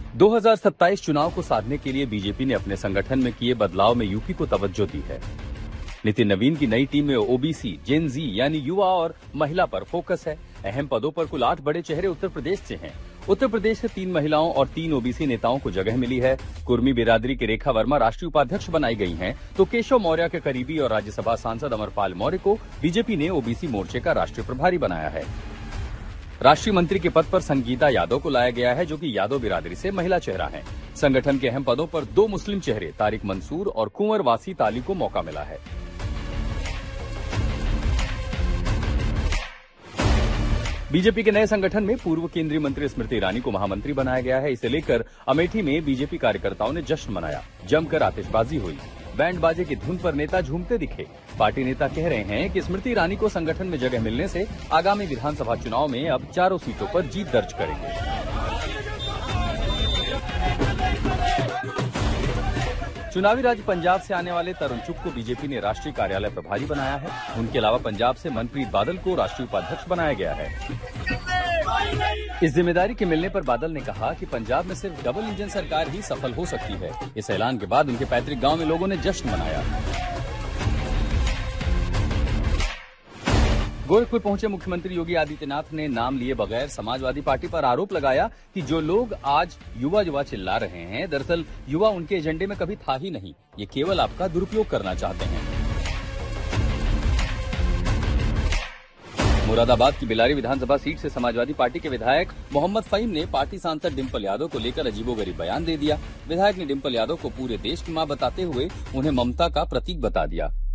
2027 चुनाव को साधने के लिए बीजेपी ने अपने संगठन में किए बदलाव में यूपी को तवज्जो दी है। नितिन नवीन की नई टीम में ओबीसी, जेन जी यानी युवा और महिला पर फोकस है। अहम पदों पर कुल 8 बड़े चेहरे उत्तर प्रदेश से हैं। उत्तर प्रदेश से 3 महिलाओं और 3 ओबीसी नेताओं को जगह मिली है। कुर्मी बिरादरी की रेखा वर्मा राष्ट्रीय उपाध्यक्ष बनाई गई हैं, तो केशव मौर्य के करीबी और राज्यसभा सांसद अमरपाल मौर्य को बीजेपी ने ओबीसी मोर्चे का राष्ट्रीय प्रभारी बनाया है। राष्ट्रीय मंत्री के पद पर संगीता यादव को लाया गया है, जो कि यादव बिरादरी से महिला चेहरा है। संगठन के अहम पदों पर 2 मुस्लिम चेहरे तारिक मंसूर और कुंवर वासी ताली को मौका मिला है। बीजेपी के नए संगठन में पूर्व केंद्रीय मंत्री स्मृति ईरानी को महामंत्री बनाया गया है। इसे लेकर अमेठी में बीजेपी कार्यकर्ताओं ने जश्न मनाया। जमकर आतिशबाजी हुई। बैंड बाजे की धुन पर नेता झूमते दिखे। पार्टी नेता कह रहे हैं कि स्मृति ईरानी को संगठन में जगह मिलने से आगामी विधानसभा चुनाव में अब 4 सीटों पर जीत दर्ज करेंगे। चुनावी राज्य पंजाब से आने वाले तरुण चुग को बीजेपी ने राष्ट्रीय कार्यालय प्रभारी बनाया है। उनके अलावा पंजाब से मनप्रीत बादल को राष्ट्रीय उपाध्यक्ष बनाया गया है। इस जिम्मेदारी के मिलने पर बादल ने कहा कि पंजाब में सिर्फ डबल इंजन सरकार ही सफल हो सकती है। इस ऐलान के बाद उनके पैतृक गांव में लोगों ने जश्न मनाया। गोरखपुर पहुंचे मुख्यमंत्री योगी आदित्यनाथ ने नाम लिए बगैर समाजवादी पार्टी पर आरोप लगाया कि जो लोग आज युवा युवा चिल्ला रहे हैं, दरअसल युवा उनके एजेंडे में कभी था ही नहीं। ये केवल आपका दुरुपयोग करना चाहते हैं। मुरादाबाद की बिलारी विधानसभा सीट से समाजवादी पार्टी के विधायक मोहम्मद फहीम ने पार्टी सांसद डिंपल यादव को लेकर अजीबोगरीब बयान दे दिया। विधायक ने डिंपल यादव को पूरे देश की मां बताते हुए उन्हें ममता का प्रतीक बता दिया।